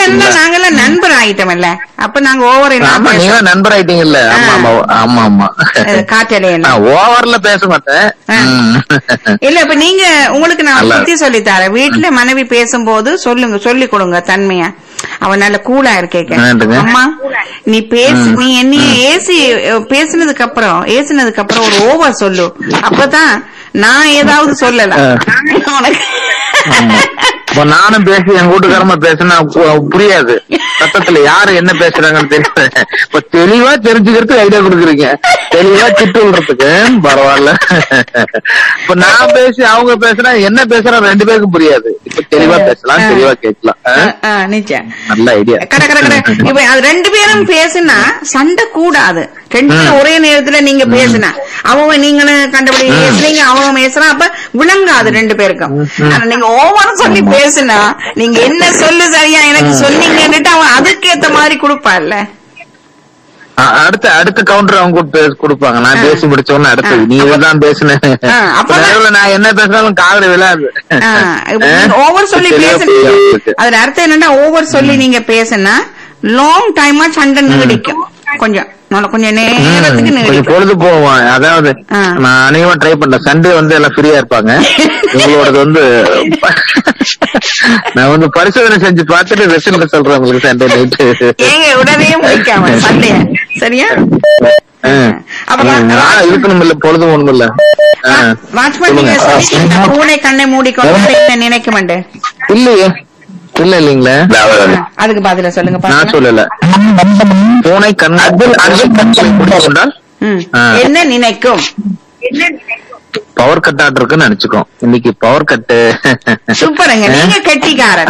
இருந்தா நாங்கெல்லாம் நண்பர் ஆயிட்டோம்ல, அப்ப நாங்க ஓவர் நீங்க நண்பர் ஆயிட்டீங்கல்ல. ஆமா ஆமா காற்றலையில ஓவர்ல பேச மாட்டேன். இல்ல இப்ப நீங்க உங்களுக்கு நான் பத்தி சொல்லி தரேன். வீட்டுல மனைவி பேசும்போது சொல்லுங்க, சொல்லி கொடுங்க தன்மையா. அவன் நல்ல கூலா இருக்கேக்க, அம்மா நீ பேசு, நீ என்னைய பேசினதுக்கு அப்புறம் ஒரு ஓவர் சொல்லு, அப்பதான் நான் ஏதாவது சொல்லலாம் உனக்கு. நானும் பேசி என் வீட்டுக்காரமா பேசினா புரியாது, சத்தத்துல யாரு என்ன பேசுறாங்கன்னு தெரியல. இப்ப தெளிவா தெரிஞ்சுக்கிறதுக்கு ஐடியா கொடுக்குறீங்க, தெளிவா திட்டு விடுறதுக்கு பரவாயில்ல. இப்ப நான் பேசி அவங்க பேசுனா என்ன பேசுறா ரெண்டு பேருக்கும் புரியாது. இப்ப தெளிவா பேசலாம், தெளிவா கேட்கலாம். நிச்சயம் நல்ல ஐடியா. இப்ப அது ரெண்டு பேரும் பேசினா சண்டை கூடாது. ரெண்டு பேரும் ஒரே நேரத்துல நீங்க பேசினா அவங்க நீங்களும் கண்டபடி பேசுறீங்க, அவங்க பேசுறா, அப்ப விளங்காது ரெண்டு பேருக்கும். ஆனா நீங்க ஓவரா சொல்லி பேசுனா நீங்க என்ன சொல்லு சரியா எனக்கு சொன்னீங்கன்னுட்டு அவன் அதுக்கேத்த மாதிரி கொடுப்பான்ல. அடுத்த கவுண்டர் அவங்க கொடுப்பாங்க. நான் பேசி முடிச்சோன்னு அடுத்தது நீ தான் பேசுன, நான் என்ன பேசினாலும் காதல விழாது. ஓவர் சொல்லி பேசுனீங்க, அதுல அர்த்தம் என்னன்னா ஓவர் சொல்லி நீங்க பேசுனா லாங் டைமா சண்டை நீடிக்கும், கொஞ்சம் நேரத்துக்கு பொழுது போவோம். அதாவது நான் அநேகமா ட்ரை பண்றேன், சண்டே எல்லாம் ஃப்ரீயா இருப்பாங்க. உங்களோடது நான் பரிசோதனை செஞ்சு பார்த்துட்டு ரிசல்ட் சொல்றேன் உங்களுக்கு. சண்டே நைட்டு ஏங்க உடனே முடிக்காம சண்டே சரியா இருக்கணும் இல்ல, பொழுது ஒண்ணும் இல்ல. பூனை கண்ணை மூடிக்கொண்டு நினைக்க மாட்டேன் இல்லையே, இல்ல இல்லீங்களா, அதுக்கு பதில சொல்லுங்க. நான் சொல்லல. பூனை கண்ணை மூடிக்கொண்டால் என்ன நினைக்கும்? பவர் கட் ஆர்டர் இருக்குன்னு நினைச்சுக்கோம். இன்னைக்கு பவர் கட்டு. சூப்பருங்க, நீங்க கெட்டிக்காரன்.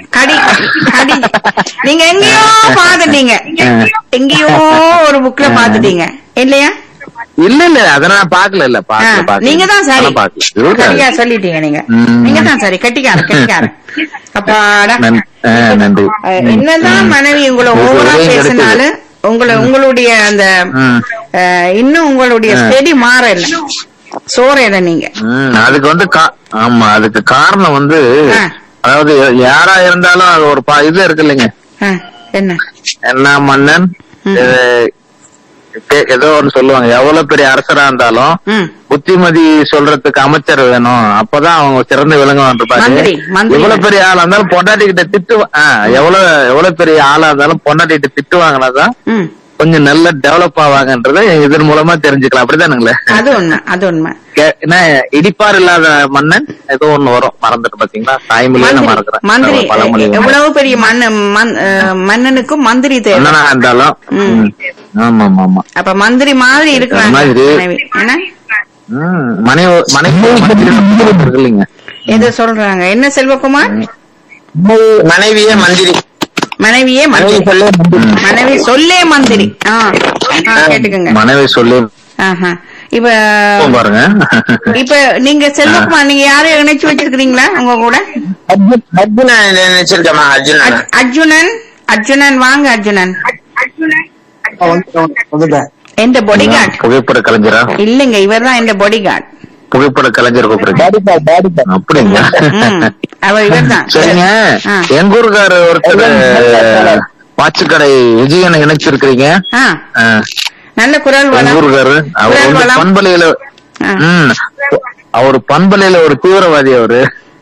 நீங்க எங்கேயோ பாத்துட்டீங்க, எங்கேயோ ஒரு புக்ல பாத்துட்டீங்க இல்லையா? இல்ல இல்ல அத நான் பாக்கல. இல்ல நீங்க தான் சரி, சரியா சொல்லிட்டீங்க. நீங்க தான் சரி, கெட்டிக்காரன். அப்பாடா, என்னதான் மனைவி உங்களை ஓவரா பேசினாலும் உங்களுடைய அந்த இன்னும் உங்களுடைய ஸ்டெடி மாறல, சோறையில நீங்க. அதுக்கு ஆமா, அதுக்கு காரணம் அதாவது யாரா இருந்தாலும் அது ஒரு இது இருக்கு இல்லைங்க, என்ன மன்னன் ஏதோ ஒண்ணு சொல்லுவாங்க, எவ்வளவு பெரிய அரசரா இருந்தாலும் புத்திமதி சொல்றதுக்கு அமைச்சர் வேணும், அப்பதான் அவங்க சிறந்து விளங்குவாங்க. எவ்வளவு பெரிய ஆளா இருந்தாலும் பொண்டாட்டி கிட்ட எவ்வளவு பெரிய ஆளா இருந்தாலும் பொண்டாட்டி கிட்ட திட்டு வாங்கினாதான் கொஞ்சம் நல்ல டெவலப் ஆவாங்கன்றத இதன் மூலமா தெரிஞ்சுக்கலாம். அப்படிதானுங்களே? அது உண்மை, அது உண்மை. ஏன்னா இடிப்பார் இல்லாத மன்னன் ஏதோ ஒண்ணு வரும், மறந்துட்டு பாத்தீங்களா? தாய்மொழியே நான் மறக்கிறேன். மந்திரி எவ்வளவு பெரிய மன்னனுக்கும் மந்திரி தேவை இருந்தாலும். ஆமா ஆமா. அப்ப மந்திரி மாதிரி இருக்கிறாங்க இல்லைங்க? எது சொல்றாங்க? என்ன செல்வகுமார்? மனைவியே மந்திரி. மனைவி சொல்லே மந்திரி. கேட்டுக்கங்க, மனைவி சொல்லு. இப்ப பாருங்க, இப்ப நீங்க செல்வகுமார் நீங்க யாரையும் இணைச்சு வச்சிருக்கீங்களா உங்க கூட? அர்ஜுனன் வாங்க. அர்ஜுனன் எந்த பாடி கார்டு? புகைப்பட கலைஞரா? இல்லங்க, இவர் தான் எந்த பாடி கார்டு. புகைப்பட கலைஞர் அப்படிங்க? இவர் தான். சரிங்க, எங்க ஊருக்காரு ஒருத்தர் வாட்சுக்கடை விஜயனை இணைச்சிருக்கீங்க. நல்ல குரல் ஊருக்காரு. அவர் பண்பலையில பண்பலையில ஒரு தீவிரவாதி. அவரு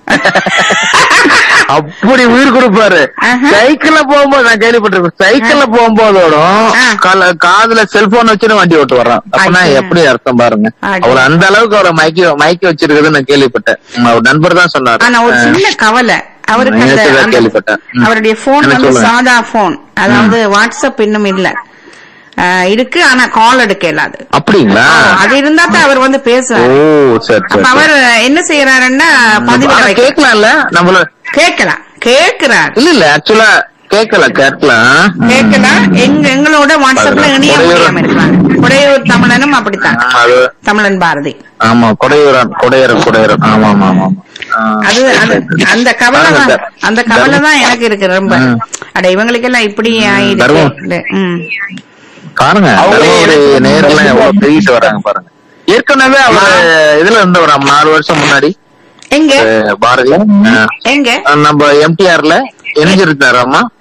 அப்படி உயிர் கொடுப்பாரு. சைக்கிள்ல போகும்போது நான் கேள்விப்பட்டிருக்கேன், சைக்கிள்ல போகும்போதோடும் காதுல செல்போன் வச்சுன்னு வண்டி ஓட்டு வர்றான். அப்பனா எப்படி அர்த்தம் பாருங்க. அவர் அந்த அளவுக்கு அவரை மைக்கி வச்சிருக்குதுன்னு நான் கேள்விப்பட்டேன். அவர் நண்பர் தான் சொன்னார். ஆனா ஒரு சின்ன கவலை அவருக்கு, கேள்விப்பட்டேன். அவருடைய போன் சாதா போன், அதாவது வாட்ஸ்அப் இன்னும் இல்ல இருக்கு, ஆனா கால் எடுக்க இயலாது. அப்படிங்களா? அது இருந்தா தான் அவர் பேசுவார். அவர் என்ன செய்யறாருன்னா பதிவு கேட்கலாம்ல, நம்மள கேட்கிறார். இல்ல ஆக்சுவலா கேட்கலாம். எங்களோட வாட்ஸ்அப்ல இணைய முடியாம இருக்கிறாங்க. கொடையூர் தமிழனும் அப்படித்தான், தமிழன் பாரதி. ஆமா, கொடையூர். ஆமா ஆமா ஆமா. அது அந்த கவலை தான் எனக்கு இருக்கு ரொம்ப. அட இவங்களுக்கு எல்லாம் இப்படி ஆயிருக்கு பாருங்க. நேரெல்லாம் எவ்வளவு பெருகிட்டு வராங்க பாருங்க. ஏற்கனவே அவர் இதுல இருந்தவர் 4 வருஷம் முன்னாடி எங்க பாரதி, எங்க நம்ம எம்டிஆர்ல இணைஞ்சிருந்தாராமா.